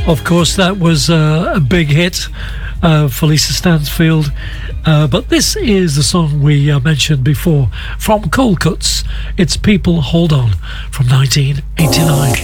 Of course, that was a big hit for Lisa Stansfield. But this is the song we mentioned before from Cold Cuts. It's People Hold On from 1989.